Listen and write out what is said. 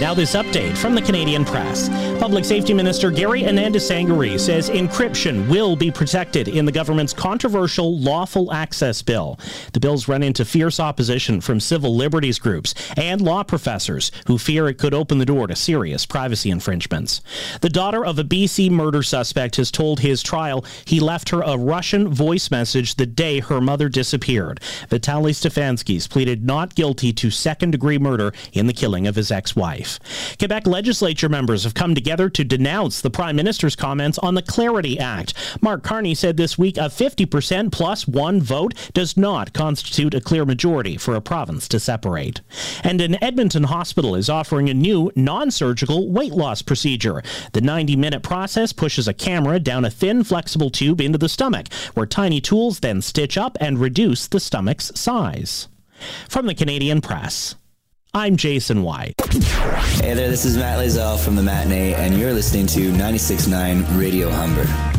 Now this update from the Canadian Press. Public Safety Minister Gary Anandasangari says encryption will be protected in the government's controversial Lawful Access Bill. The bill's run into fierce opposition from civil liberties groups and law professors who fear it could open the door to serious privacy infringements. The daughter of a BC murder suspect has told his trial he left her a Russian voice message the day her mother disappeared. Vitaly Stefanski's pleaded not guilty to second-degree murder in the killing of his ex-wife. Quebec legislature members have come together to denounce the Prime Minister's comments on the Clarity Act. Mark Carney said this week a 50% plus one vote does not constitute a clear majority for a province to separate. And an Edmonton hospital is offering a new non-surgical weight loss procedure. The 90-minute process pushes a camera down a thin, flexible tube into the stomach, where tiny tools then stitch up and reduce the stomach's size. From the Canadian Press, I'm Jason White. Hey there, this is Matt Lazell from The Matinee, and you're listening to 96.9 Radio Humber.